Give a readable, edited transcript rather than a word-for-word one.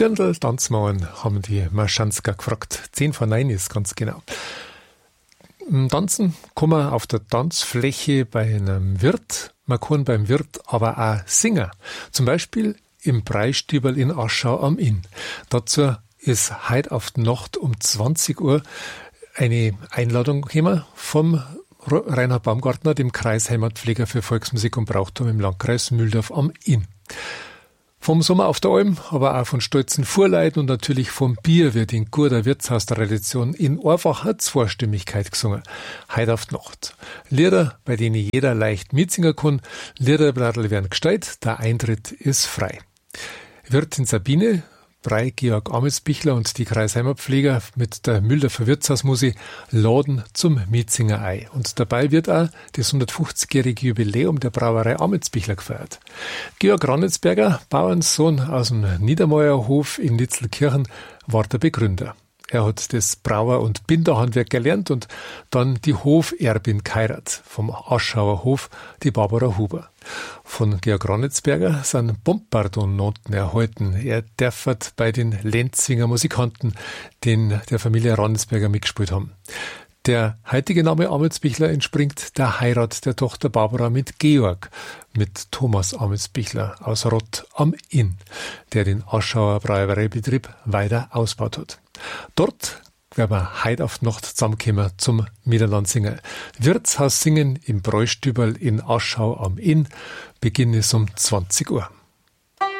Dirndl, Tanzmauern, haben die Marschansker gefragt. 8:50 ist ganz genau. Tanzen kann man auf der Tanzfläche bei einem Wirt, man kann beim Wirt aber auch singen. Zum Beispiel im Breistüberl in Aschau am Inn. Dazu ist heute auf die Nacht um 20 Uhr eine Einladung gekommen vom Reinhard Baumgartner, dem Kreisheimatpfleger für Volksmusik und Brauchtum im Landkreis Mühldorf am Inn. Vom Sommer auf der Alm, aber auch von stolzen Fuhrleuten und natürlich vom Bier wird in guter Wirtshaustradition in einfacher Zweistimmigkeit gesungen. Heute auf die Nacht. Lieder, bei denen jeder leicht mitsingen kann. Liederblattl werden gestellt, der Eintritt ist frei. Wirtin Sabine, Brei Georg Amelsbichler und die Kreisheimatpfleger mit der Mühldorfer Wirtshausmusik laden zum Mitsingen ein. Und dabei wird auch das 150-jährige Jubiläum der Brauerei Amelsbichler gefeiert. Georg Rannitzberger, Bauernsohn aus dem Niedermeierhof in Nitzelkirchen, war der Begründer. Er hat das Brauer- und Binderhandwerk gelernt und dann die Hoferbin geheiratet. Vom Aschauer Hof die Barbara Huber. Von Georg Rannitzberger sind Bombardon-Noten erhalten. Er darf bei den Lenzinger Musikanten, den der Familie Rannitzberger mitgespielt haben. Der heutige Name Amelsbichler entspringt der Heirat der Tochter Barbara mit Georg, mit Thomas Amelsbichler aus Rott am Inn, der den Aschauer Brauereibetrieb weiter ausgebaut hat. Dort werden wir heute auf die Nacht zusammenkommen zum Miteinander. Wirtshaus singen im Breistüberl in Aschau am Inn. Beginn ist um 20 Uhr.